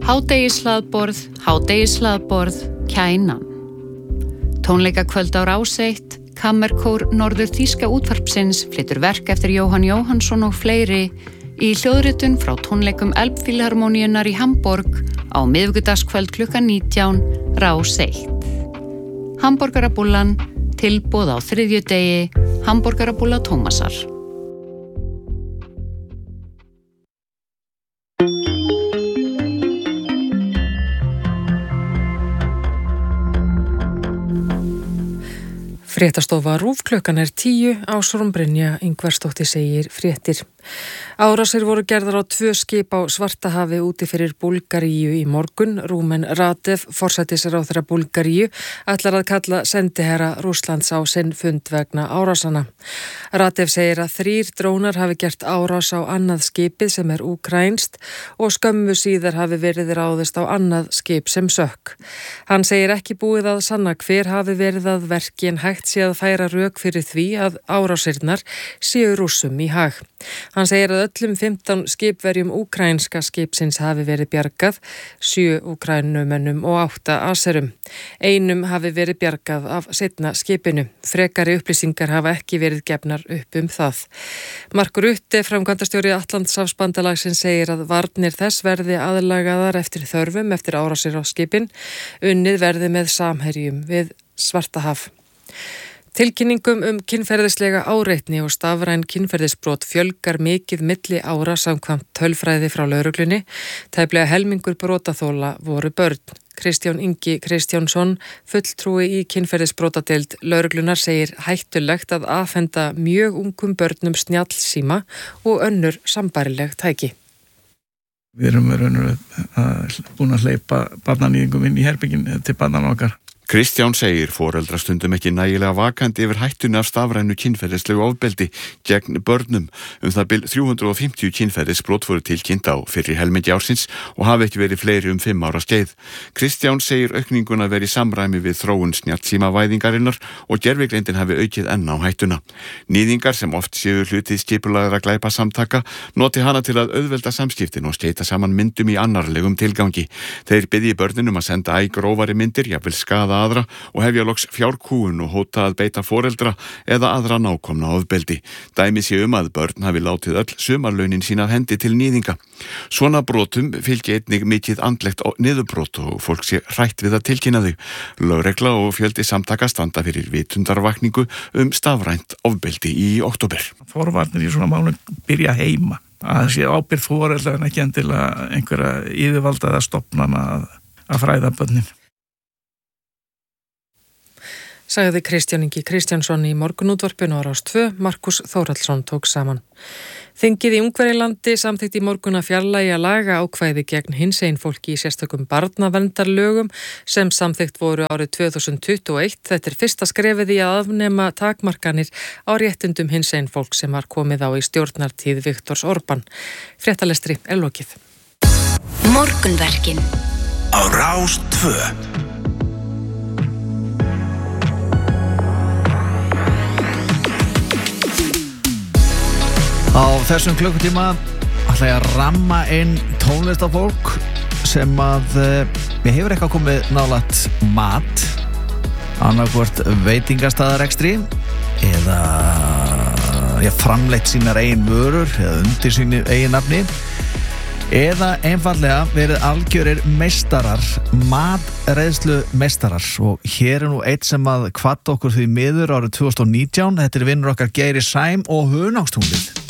Hádegishlaðborð, Kænan. Tónleikakvöld á Rás 1, Kammerkór Norður Þýska útvarpsins flytur verk eftir Jóhann Jóhannsson og fleiri í hljóðritun frá tónleikum Elbphilharmoníunnar í Hamborg á miðvikudagskvöld klukkan 19, Rás 1. Hamborgarabúllan, tilboð á þriðjudegi, Hamborgarabúlla Tómasar. Fréttastofa RÚV klukkan 10, Ásrún Brynja Ingvarsdóttir segir fréttir. Árásir voru gerðar á 2 skip á Svartahafi úti fyrir Búlgaríu í morgun. Rúmen Radev, forsætisráðherra Búlgaríu, ætlar að kalla sendiherra Rússlands á sinn fund vegna árásana. Radev segir að 3 drónar hafi gert árás á annað skipið sem úkraínskt og skömmu síðar hafi verið ráðist á annað skip sem sökk. Hann segir ekki búið að sanna hver hafi verið að verki en hægt sé að færa rök fyrir því að árásirnar séu Rússum í hag. Hann segir að öllum 15 skipverjum úkraínska skipsins hafi verið bjargað, 7 úkrænumönnum og 8 aserum. Einum hafi verið bjargað af seinna skipinu. Frekari upplýsingar hafa ekki verið gefnar upp það. Mark Rutte, framkvæmdastjóri Atlantshafsbandalagsins, segir að varnir þess verði aðlagaðar eftir þörfum eftir árásir á skipin. Unnið verði með samherjum við Svartahaf. Tilkynningum kynferðislega áreitni og stafræn kynferðisbrot fjölgar mikið milli ára samkvæmt tölfræði frá lögreglunni. Tæplega helmingur brotaþola voru börn. Kristján Ingi Kristjánsson, fulltrúi í kynferðisbrotadeild lögreglunar, segir hættulegt að afhenda mjög ungum börnum snjallsíma og önnur sambærileg tæki. Við erum búin að hleypa barnanýðingum inn í herbyggin til barnanna okkar. Kristján segir foreldrar stundum ekki nægilega vakandi yfir hættunni af stafrænu kynferðislegu ofbeldi gegn börnum. Það bil 350 kynferðisbrot voru tilkynnt á fyrri helmingi ársins og hafi ekki verið fleiri 5 ára skeið. Kristján segir aukninguna verið í samræmi við þróun snjallsímavæðingarinnar og gervigreindin hafi aukið enn á hættuna. Nýðingar sem oft séu hlutið skipulagðra glæpasamtaka noti hana til að auðvelda samskiptin og skeyta saman myndum í annarlegum tilgangi. Þeir biðji börnunum að senda æ grófari myndir, jafnvel skaða aðra og hefja loks fjárkúgun og hóta að beita foreldra eða aðra nákomna ofbeldi. Dæmi sé að börn hafi látið öll sumarlaunin sín af hendi til nýðinga. Svona brotum fylgi einnig mikið andlegt niðurbrot og fólk sé hrætt við að tilkynna þau. Lögregla og fjöldi samtaka standa fyrir vitundarvakningu stafrænt ofbeldi í október. Forvarnir í svona málum byrja heima. Að sé ábyrgð foreldra en ekki endilega einhverja yfirvaldaða stofnana að fræða börnin. Sagði Kristján Ingi Kristjánsson í morgunútvarpinu á Rás 2, Markus Þórhallsson tók saman. Þingið í Ungverjalandi samþykkti í morgun að fjarlægja lagaákvæði gegn hinsegin fólki í sérstökum barnaverndarlögum sem samþykkt voru árið 2021. Þetta fyrsta skrefið í að afnema takmarkanir á réttindum hinsegin fólk sem var komið á í stjórnartíð Viktors Orbán. Fréttalestri lokið. Morgunverkin á Rás 2. Á þessum klukkutíma ætla ég að ramma inn tónlistafólk sem hefur eitthvað komið nálægt mat, annarkvort veitingastaðarekstri eða framleitt sínar eigin vörur eða undir sínu eigin nafni eða einfallega verið algjörir meistarar, matreiðslu meistarar. Og hér nú eitt sem að hvatti okkur því miður árið 2019. Þetta vinnur okkar Geiri Sæm og Hunangstúnglið.